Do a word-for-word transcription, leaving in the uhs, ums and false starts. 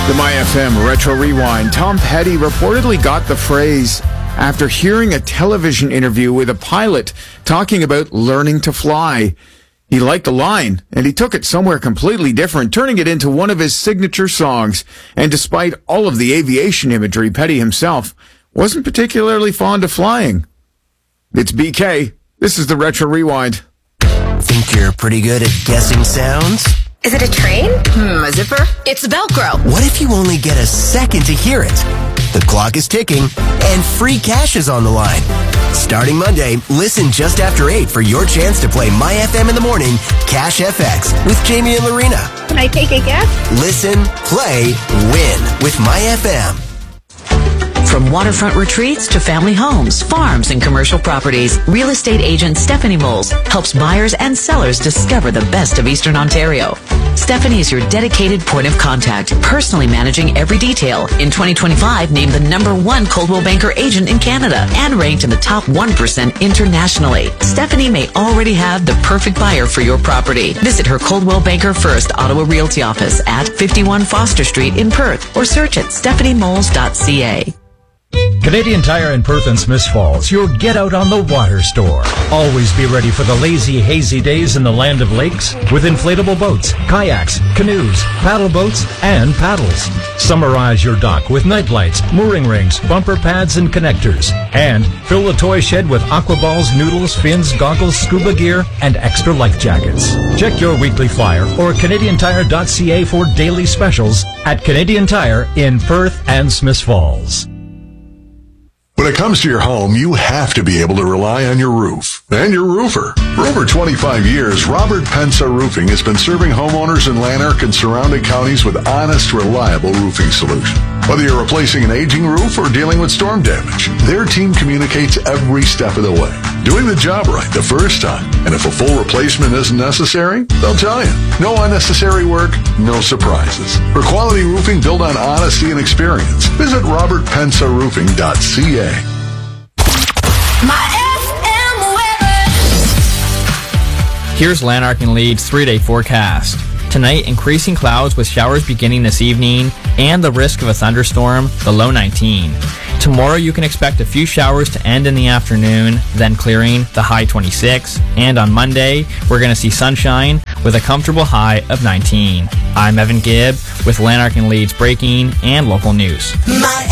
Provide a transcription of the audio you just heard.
The My F M Retro Rewind. Tom Petty reportedly got the phrase after hearing a television interview with a pilot talking about learning to fly. He liked the line, and he took it somewhere completely different, turning it into one of his signature songs. And despite all of the aviation imagery, Petty himself wasn't particularly fond of flying. It's B K. This is the Retro Rewind. Think you're pretty good at guessing sounds? Is it a train? Hmm, a zipper? It's Velcro. What if you only get a second to hear it? The clock is ticking, and free cash is on the line. Starting Monday, listen just after eight for your chance to play My F M in the Morning, Cash F X with Jamie and Lorena. Can I take a guess? Listen, play, win with My F M. From waterfront retreats to family homes, farms, and commercial properties, real estate agent Stephanie Moles helps buyers and sellers discover the best of Eastern Ontario. Stephanie is your dedicated point of contact, personally managing every detail. In twenty twenty-five, named the number one Coldwell Banker agent in Canada and ranked in the top one percent internationally. Stephanie may already have the perfect buyer for your property. Visit her Coldwell Banker First Ottawa Realty office at fifty-one Foster Street in Perth or search at stephanie moles dot c a. Canadian Tire in Perth and Smiths Falls, your get out on the water store. Always be ready for the lazy, hazy days in the land of lakes with inflatable boats, kayaks, canoes, paddle boats, and paddles. Summarize your dock with night lights, mooring rings, bumper pads, and connectors. And fill the toy shed with aqua balls, noodles, fins, goggles, scuba gear, and extra life jackets. Check your weekly flyer or canadian tire dot c a for daily specials at Canadian Tire in Perth and Smiths Falls. When it comes to your home, you have to be able to rely on your roof and your roofer. For over twenty-five years, Robert Pensa Roofing has been serving homeowners in Lanark and surrounding counties with honest, reliable roofing solutions. Whether you're replacing an aging roof or dealing with storm damage, their team communicates every step of the way, doing the job right the first time. And if a full replacement isn't necessary, they'll tell you. No unnecessary work, no surprises. For quality roofing built on honesty and experience, visit robert pensa roofing dot c a. My F M weather. Here's Lanark and Leeds three-day forecast. Tonight, increasing clouds with showers beginning this evening and the risk of a thunderstorm, the low nineteen. Tomorrow, you can expect a few showers to end in the afternoon, then clearing, the high twenty-six. And on Monday, we're going to see sunshine with a comfortable high of nineteen. I'm Evan Gibb with Lanark and Leeds breaking and local news. My